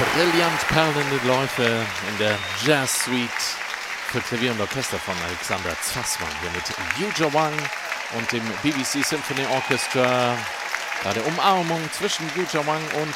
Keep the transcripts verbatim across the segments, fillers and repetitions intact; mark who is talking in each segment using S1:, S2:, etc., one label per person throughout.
S1: Brillant perlende Läufe in der Jazz Suite für Klavier und Orchester von Alexander Zwassmann. Hier mit Yuja Wang und dem B B C Symphony Orchestra. Gerade Umarmung zwischen Yuja Wang und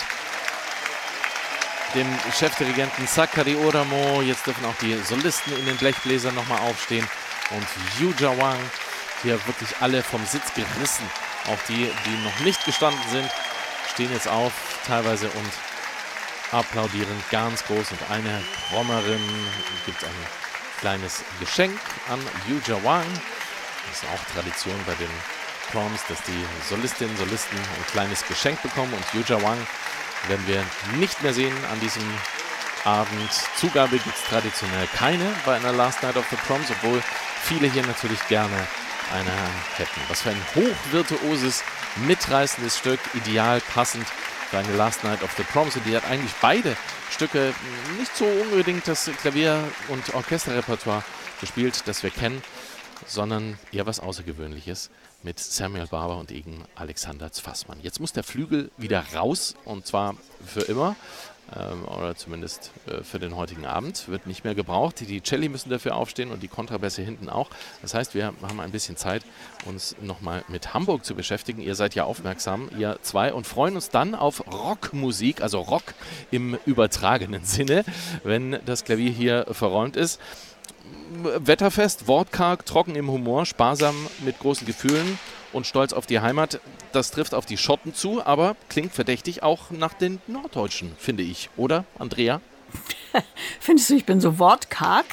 S1: dem Chefdirigenten Sakari Oramo. Jetzt dürfen auch die Solisten in den Blechbläsern nochmal aufstehen. Und Yuja Wang, hier wirklich alle vom Sitz gerissen. Auch die, die noch nicht gestanden sind, stehen jetzt auf teilweise und applaudieren ganz groß. Und eine Trommerin gibt ein kleines Geschenk an Yuja Wang. Das ist auch Tradition bei den Proms, dass die Solistinnen und Solisten ein kleines Geschenk bekommen. Und Yuja Wang werden wir nicht mehr sehen an diesem Abend. Zugabe gibt es traditionell keine bei einer Last Night of the Proms, obwohl viele hier natürlich gerne eine hätten. Was für ein hochvirtuoses, mitreißendes Stück, ideal passend für eine Last Night of the Proms. Und die hat eigentlich beide Stücke nicht so unbedingt das Klavier- und Orchesterrepertoire gespielt, das wir kennen, sondern eher was Außergewöhnliches mit Samuel Barber und eben Alexander Zwassmann. Jetzt muss der Flügel wieder raus, und zwar für immer. Ähm, oder zumindest äh, für den heutigen Abend, wird nicht mehr gebraucht. Die, die Celli müssen dafür aufstehen und die Kontrabässe hinten auch. Das heißt, wir haben ein bisschen Zeit, uns nochmal mit Hamburg zu beschäftigen. Ihr seid ja aufmerksam, ihr zwei, und freuen uns dann auf Rockmusik, also Rock im übertragenen Sinne, wenn das Klavier hier verräumt ist. Wetterfest, wortkarg, trocken im Humor, sparsam mit großen Gefühlen und stolz auf die Heimat. Das trifft auf die Schotten zu, aber klingt verdächtig auch nach den Norddeutschen, finde ich. Oder, Andrea?
S2: Findest du, ich bin so wortkarg?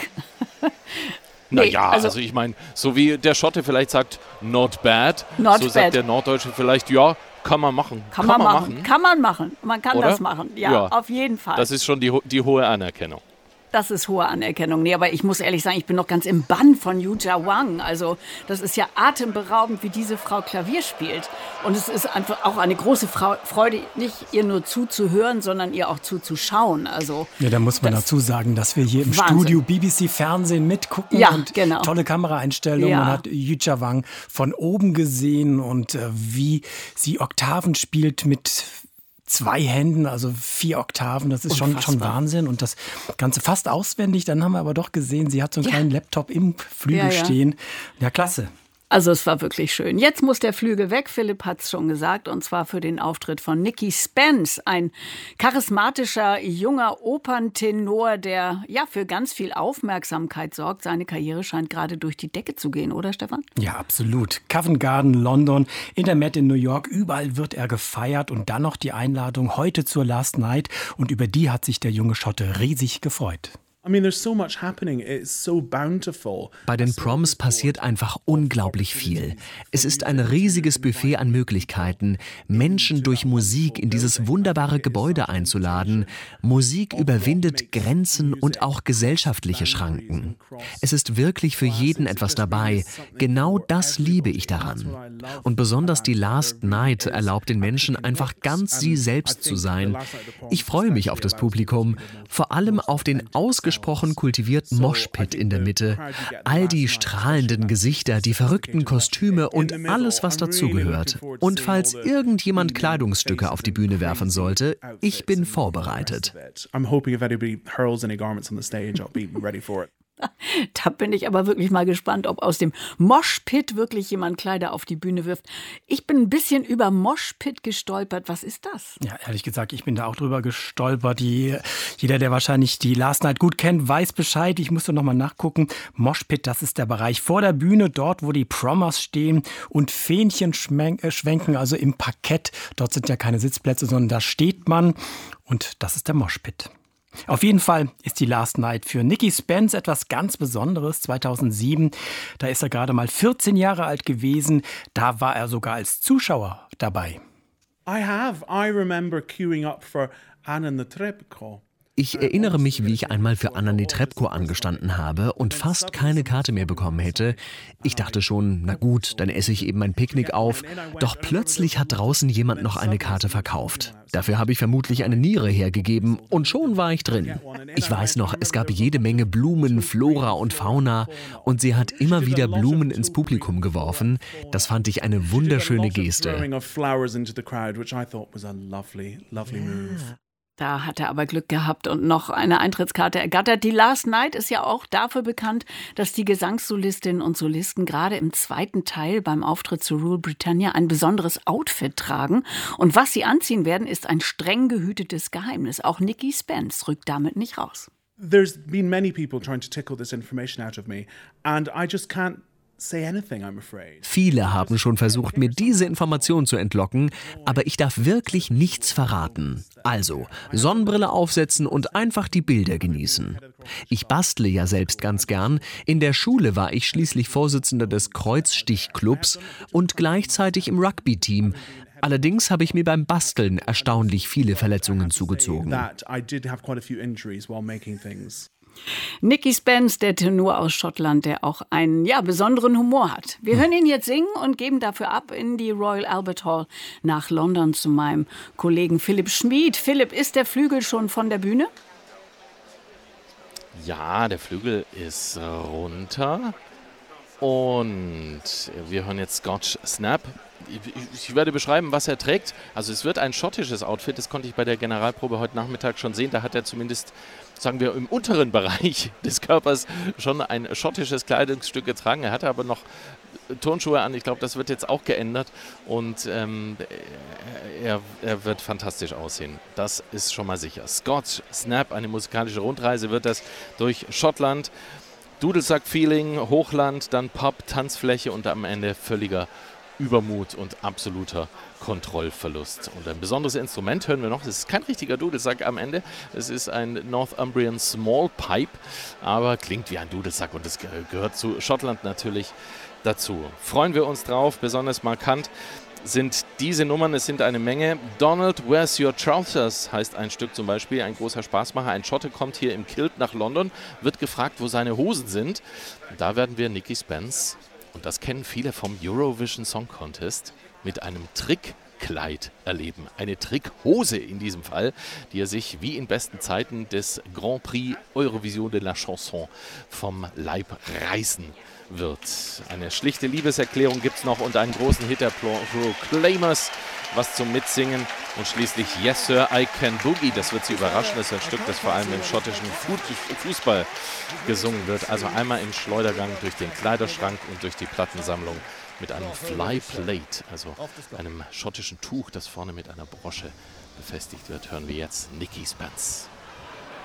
S1: Nee, naja, also, also ich meine, so wie der Schotte vielleicht sagt, not bad,
S2: not
S1: so
S2: bad.
S1: sagt der Norddeutsche vielleicht, ja, kann man machen.
S2: Kann, kann man, man machen. machen. Kann man machen. Man kann
S1: Oder?
S2: das machen, ja, ja, auf jeden Fall.
S1: Das ist schon die, die hohe Anerkennung.
S2: Das ist hohe Anerkennung. Nee, aber ich muss ehrlich sagen, ich bin noch ganz im Bann von Yuja Wang. Also das ist ja atemberaubend, wie diese Frau Klavier spielt. Und es ist einfach auch eine große Freude, nicht ihr nur zuzuhören, sondern ihr auch zuzuschauen. Also,
S3: ja, da muss man dazu sagen, dass wir hier im Wahnsinn. Studio B B C Fernsehen mitgucken
S2: ja,
S3: und
S2: genau.
S3: tolle Kameraeinstellungen. Ja. Man hat Yuja Wang von oben gesehen und äh, wie sie Oktaven spielt mit zwei Händen, also vier Oktaven, das ist schon, schon Wahnsinn. Und das Ganze fast auswendig. Dann haben wir aber doch gesehen, sie hat so einen ja. kleinen Laptop im Flügel ja, ja. stehen. Ja, klasse.
S2: Also es war wirklich schön. Jetzt muss der Flügel weg, Philipp hat es schon gesagt, und zwar für den Auftritt von Nicky Spence, ein charismatischer, junger Operntenor, der ja für ganz viel Aufmerksamkeit sorgt. Seine Karriere scheint gerade durch die Decke zu gehen, oder Stefan?
S3: Ja, absolut. Covent Garden, London, in der Met in New York, überall wird er gefeiert, und dann noch die Einladung heute zur Last Night, und über die hat sich der junge Schotte riesig gefreut.
S4: Bei
S5: den Proms passiert einfach unglaublich viel. Es ist ein riesiges Buffet an Möglichkeiten, Menschen durch Musik in dieses wunderbare Gebäude einzuladen. Musik überwindet Grenzen und auch gesellschaftliche Schranken. Es ist wirklich für jeden etwas dabei. Genau das liebe ich daran. Und besonders die Last Night erlaubt den Menschen einfach ganz sie selbst zu sein. Ich freue mich auf das Publikum, vor allem auf den ausgesprochenen gesprochen kultivierten Moshpit in der Mitte, all die strahlenden Gesichter, die verrückten Kostüme und alles, was dazugehört. Und falls irgendjemand Kleidungsstücke auf die Bühne werfen sollte, ich bin vorbereitet.
S2: Da bin ich aber wirklich mal gespannt, ob aus dem Moshpit wirklich jemand Kleider auf die Bühne wirft. Ich bin ein bisschen über Moshpit gestolpert. Was ist das?
S3: Ja, ehrlich gesagt, ich bin da auch drüber gestolpert. Die, jeder, der wahrscheinlich die Last Night gut kennt, weiß Bescheid. Ich musste noch mal nachgucken. Moshpit, das ist der Bereich vor der Bühne, dort, wo die Promers stehen und Fähnchen schwenken, also im Parkett. Dort sind ja keine Sitzplätze, sondern da steht man. Und das ist der Moshpit. Auf jeden Fall ist die Last Night für Nicky Spence etwas ganz Besonderes. zweitausendsieben, da ist er gerade mal vierzehn Jahre alt gewesen. Da war er sogar als Zuschauer dabei.
S4: I have. I remember queuing up for Anna Netrebko.
S5: Ich erinnere mich, wie ich einmal für Anna Netrebko angestanden habe und fast keine Karte mehr bekommen hätte. Ich dachte schon, na gut, dann esse ich eben ein Picknick auf. Doch plötzlich hat draußen jemand noch eine Karte verkauft. Dafür habe ich vermutlich eine Niere hergegeben und schon war ich drin. Ich weiß noch, es gab jede Menge Blumen, Flora und Fauna und sie hat immer wieder Blumen ins Publikum geworfen. Das fand ich eine wunderschöne Geste.
S2: Da hat er aber Glück gehabt und noch eine Eintrittskarte ergattert. Die Last Night ist ja auch dafür bekannt, dass die Gesangssolistinnen und Solisten gerade im zweiten Teil beim Auftritt zu Rule Britannia ein besonderes Outfit tragen. Und was sie anziehen werden, ist ein streng gehütetes Geheimnis. Auch Nicky Spence rückt damit nicht raus.
S4: There's been many people trying to tickle this information out of me, and I just can't say anything, I'm afraid.
S5: Viele haben schon versucht, mir diese Information zu entlocken, aber ich darf wirklich nichts verraten. Also, Sonnenbrille aufsetzen und einfach die Bilder genießen. Ich bastle ja selbst ganz gern. In der Schule war ich schließlich Vorsitzender des Kreuzstichclubs und gleichzeitig im Rugby-Team. Allerdings habe ich mir beim Basteln erstaunlich viele Verletzungen zugezogen.
S2: Nicky Spence, der Tenor aus Schottland, der auch einen ja, besonderen Humor hat. Wir hören ihn jetzt singen und geben dafür ab in die Royal Albert Hall nach London zu meinem Kollegen Philipp Schmid. Philipp, ist der Flügel schon von der Bühne?
S1: Ja, der Flügel ist runter und wir hören jetzt Scotch Snap. Ich werde beschreiben, was er trägt. Also es wird ein schottisches Outfit, das konnte ich bei der Generalprobe heute Nachmittag schon sehen. Da hat er zumindest, sagen wir, im unteren Bereich des Körpers schon ein schottisches Kleidungsstück getragen. Er hatte aber noch Turnschuhe an. Ich glaube, das wird jetzt auch geändert. Und ähm, er, er wird fantastisch aussehen. Das ist schon mal sicher. Scotch Snap, eine musikalische Rundreise wird das durch Schottland. Dudelsack-Feeling, Hochland, dann Pub, Tanzfläche und am Ende völliger Übermut und absoluter Kontrollverlust. Und ein besonderes Instrument hören wir noch. Es ist kein richtiger Dudelsack am Ende. Es ist ein Northumbrian Small Pipe, aber klingt wie ein Dudelsack und es gehört zu Schottland natürlich dazu. Freuen wir uns drauf. Besonders markant sind diese Nummern. Es sind eine Menge. Donald, Where's Your Trousers heißt ein Stück zum Beispiel. Ein großer Spaßmacher. Ein Schotte kommt hier im Kilt nach London, wird gefragt, wo seine Hosen sind. Da werden wir Nicky Spence, und das kennen viele vom Eurovision Song Contest, mit einem Trickkleid erleben. Eine Trickhose in diesem Fall, die er sich wie in besten Zeiten des Grand Prix Eurovision de la Chanson vom Leib reißen wird. Eine schlichte Liebeserklärung gibt es noch und einen großen Hit der Proclaimers, was zum Mitsingen. Und schließlich Yes Sir, I Can Boogie. Das wird Sie überraschen. Das ist ein Stück, das vor allem im schottischen Fußball gesungen wird. Also einmal im Schleudergang durch den Kleiderschrank und durch die Plattensammlung mit einem Fly Plate, also einem schottischen Tuch, das vorne mit einer Brosche befestigt wird. Hören wir jetzt Nicky Spence.